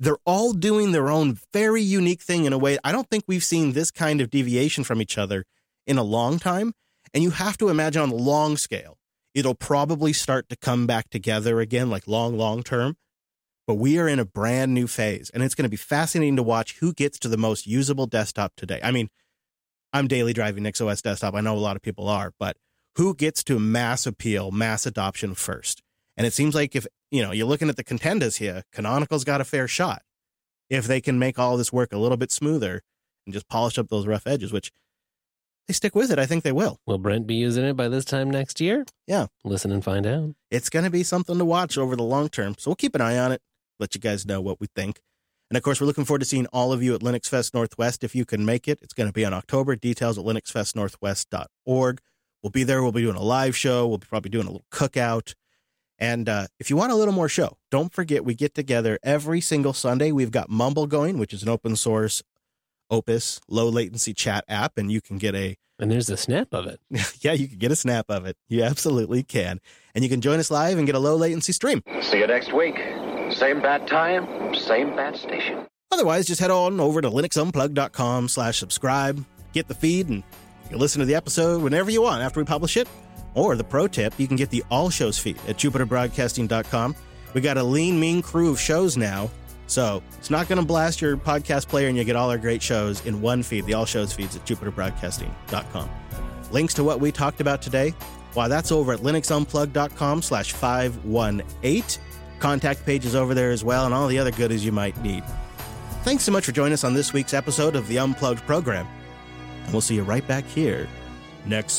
they're all doing their own very unique thing in a way. I don't think we've seen this kind of deviation from each other in a long time. And you have to imagine on the long scale, it'll probably start to come back together again, like long term. But we are in a brand new phase, and it's going to be fascinating to watch who gets to the most usable desktop today. I mean, I'm daily driving NixOS desktop. I know a lot of people are, but who gets to mass appeal, mass adoption first? And it seems like if, you're looking at the contenders here, Canonical's got a fair shot. If they can make all this work a little bit smoother and just polish up those rough edges, which they stick with it, I think they will. Will Brent be using it by this time next year? Yeah. Listen and find out. It's going to be something to watch over the long term. So we'll keep an eye on it, let you guys know what we think. And of course, we're looking forward to seeing all of you at Linux Fest Northwest. If you can make it, it's going to be in October. Details at linuxfestnorthwest.org. We'll be there. We'll be doing a live show. We'll be probably doing a little cookout. And if you want a little more show, don't forget we get together every single Sunday. We've got Mumble going, which is an open source Opus low latency chat app, and you can get and there's a snap of it. Yeah, you can get a snap of it. You absolutely can. And you can join us live and get a low latency stream. See you next week. Same bad time, same bad station. Otherwise, just head on over to linuxunplug.com/subscribe, get the feed, and you can listen to the episode whenever you want after we publish it. Or the pro tip, you can get the all shows feed at jupiterbroadcasting.com. We got a lean, mean crew of shows now, so it's not going to blast your podcast player and you get all our great shows in one feed, the all shows feeds at jupiterbroadcasting.com. Links to what we talked about today, well, that's over at linuxunplug.com/518. Contact pages over there as well, and all the other goodies you might need. Thanks so much for joining us on this week's episode of the Unplugged program, and we'll see you right back here next